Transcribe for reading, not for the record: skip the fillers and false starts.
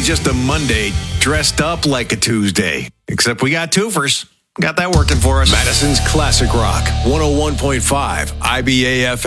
just a Monday dressed up like a Tuesday. Except we got twofers. Got that working for us. Madison's Classic Rock, 101.5 IBAF.